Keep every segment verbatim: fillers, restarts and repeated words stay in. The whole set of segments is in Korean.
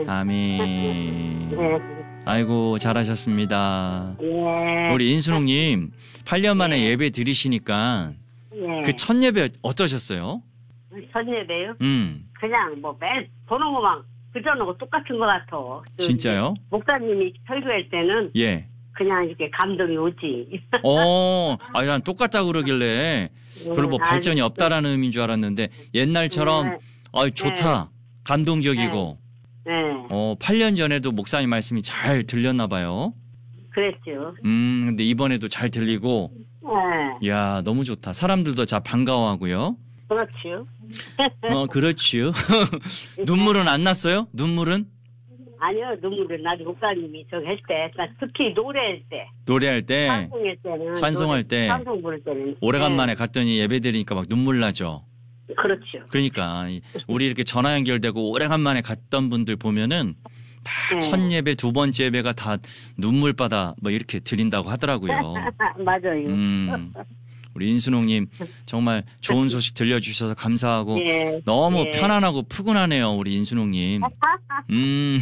아멘. 네. 아이고, 잘하셨습니다. 예. 우리 인순옥님, 팔 년 만에 예. 예배 드리시니까 예. 그 첫 예배 어떠셨어요? 첫 예배요? 음, 그냥 뭐 매일 보는 거만 그전하고 똑같은 것 같아. 그 진짜요? 목사님이 설교할 때는 예. 그냥 이렇게 감동이 오지. 어, 아, 난 똑같다고 그러길래 별로 뭐 음, 발전이 아니, 없다라는 의미인 줄 알았는데 옛날처럼 네. 아, 좋다. 감동적이고. 네. 어, 팔 년 전에도 목사님 말씀이 잘 들렸나 봐요. 그랬죠. 음, 근데 이번에도 잘 들리고 네. 이야, 너무 좋다. 사람들도 다 반가워하고요. 그렇죠. 어, 그렇지요. 눈물은 안 났어요? 눈물은? 아니요, 눈물은 나도 목사님이 저기 할 때, 특히 노래할 때, 노래할 때, 찬송할 때는, 찬송할 노래, 때, 찬송 부를 때는 오래간만에 갔더니 예배 드리니까 막 눈물 나죠. 네. 그렇죠. 그러니까 우리 이렇게 전화 연결되고 오래간만에 갔던 분들 보면은 다 첫 네. 예배, 두 번째 예배가 다 눈물바다 뭐 이렇게 드린다고 하더라고요. 맞아요. 음, 우리 인순옥님 정말 좋은 소식 들려주셔서 감사하고 예, 너무 예. 편안하고 푸근하네요, 우리 인순옥님. 음,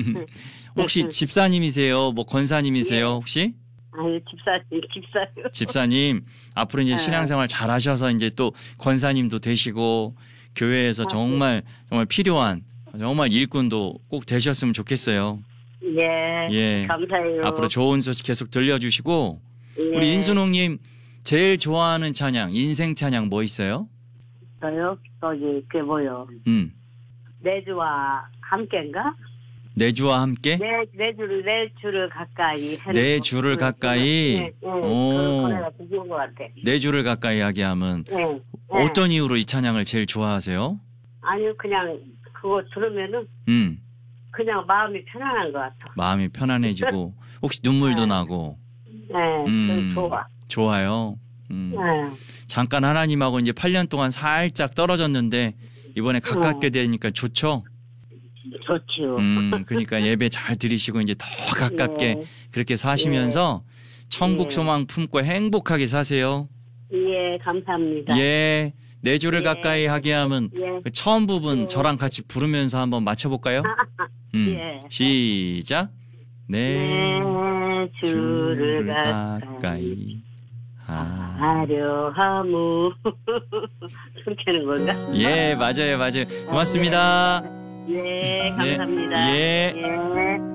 혹시 집사님이세요? 뭐 권사님이세요? 혹시? 아유, 집사님, 집사요. 집사님 앞으로 이제 네. 신앙생활 잘하셔서 이제 또 권사님도 되시고 교회에서 정말 정말 필요한 정말 일꾼도 꼭 되셨으면 좋겠어요. 예, 예. 감사해요. 앞으로 좋은 소식 계속 들려주시고 예. 우리 인순옥님 제일 좋아하는 찬양, 인생 찬양 뭐 있어요? 저요? 거기, 그게 뭐요? 음, 내주와 함께인가? 내 주와 함께? 내, 내 주를, 내 주를 가까이. 하는 내 거. 주를 그, 가까이? 네, 네. 오. 그 노래가 좋은 것 같아. 내 주를 가까이 하게 하면 네. 네. 어떤 이유로 이 찬양을 제일 좋아하세요? 아니요, 그냥 그거 들으면은 음, 그냥 마음이 편안한 것 같아. 마음이 편안해지고 혹시 눈물도 네. 나고 네, 음. 그 좋아. 좋아요. 음. 네. 잠깐 하나님하고 이제 팔 년 동안 살짝 떨어졌는데 이번에 가깝게 어. 되니까 좋죠? 좋지요. 음, 그러니까 예배 잘 드리시고 이제 더 가깝게 네. 그렇게 사시면서 천국 예. 소망 품고 행복하게 사세요. 예, 감사합니다. 예. 내 주를 예. 가까이 하게 하면 예. 그 처음 부분 예. 저랑 같이 부르면서 한번 맞춰볼까요? 음, 예. 시작. 내 내 주를 주를 가까이 가까이 하. 하려 하무. 그렇게 하는 건가? 예, 맞아요, 맞아요. 고맙습니다. 예, 감사합니다. 예. 예.